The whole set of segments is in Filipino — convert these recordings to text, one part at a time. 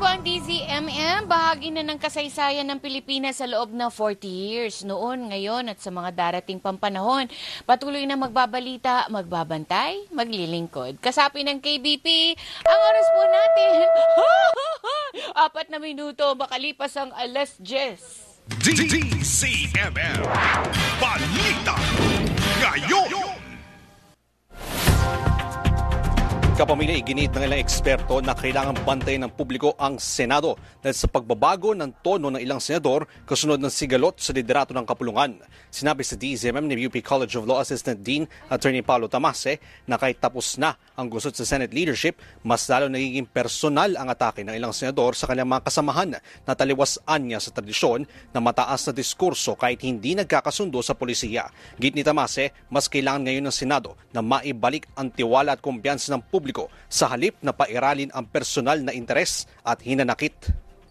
ang DZMM, bahagi na ng kasaysayan ng Pilipinas sa loob ng 40 years. Noon, ngayon at sa mga darating pampanahon, patuloy na magbabalita, magbabantay, maglilingkod. Kasapi ng KBP, ang oras po natin, 4 na minuto, makalipas ang alas 10. DZMM Balita Ngayon. Kapamilya, iginit ng ilang eksperto na kailangang bantayan ng publiko ang Senado dahil sa pagbabago ng tono ng ilang senador kasunod ng sigalot sa liderato ng kapulungan. Sinabi sa DZMM ni UP College of Law Assistant Dean Attorney Paulo Tamase na kahit tapos na ang gusot sa Senate leadership, mas lalo nagiging personal ang atake ng ilang senador sa kanilang mga kasamahan na taliwasan niya sa tradisyon na mataas na diskurso kahit hindi nagkakasundo sa polisiya. Git ni Tamase, mas kailangan ngayon ng Senado na maibalik ang tiwala at kumpiyansa ng publiko sa halip na pairalin ang personal na interes at hinanakit.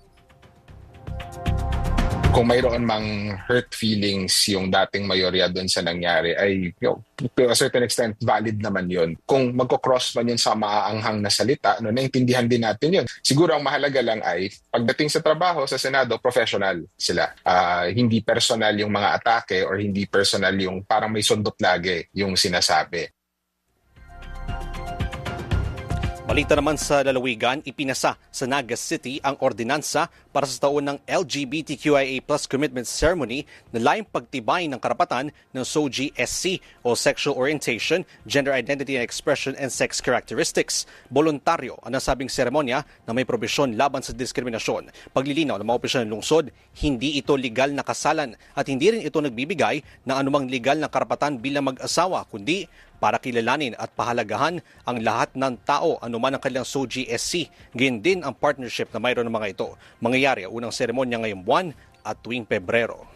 Kung mayroon mang hurt feelings yung dating mayorya doon sa nangyari, ay to a certain extent valid naman yun. Kung magkocross man yun sa maaanghang na salita, naintindihan din natin yun. Siguro ang mahalaga lang ay pagdating sa trabaho sa Senado, professional sila. Hindi personal yung mga atake or hindi personal yung parang may sundot lagi yung sinasabi. Balita naman sa lalawigan, ipinasa sa Naga City ang ordinansa para sa taon ng LGBTQIA+ Commitment Ceremony na layong pagtibay ng karapatan ng SOGI-SC o Sexual Orientation, Gender Identity and Expression and Sex Characteristics. Voluntaryo ang nasabing seremonya na may probisyon laban sa diskriminasyon. Paglilinaw ng mga opisyal ng lungsod, hindi ito legal na kasalan at hindi rin ito nagbibigay ng anumang legal na karapatan bilang mag-asawa, kundi para kilalanin at pahalagahan ang lahat ng tao anuman ang kanilang SOGI-SC. Gayun din ang partnership na mayroon ng mga ito. Mangyayari ang unang seremonya ngayong buwan at tuwing Pebrero.